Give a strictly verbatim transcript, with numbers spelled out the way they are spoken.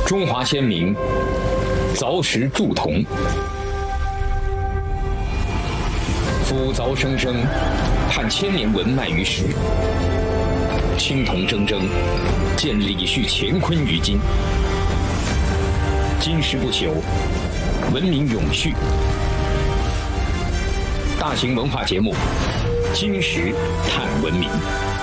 中华先民凿石铸铜，夫凿生生，盼千年文脉于石。青铜铮铮，见李旭乾坤于今。金石不朽，文明永续。大型文化节目《金石探文明》。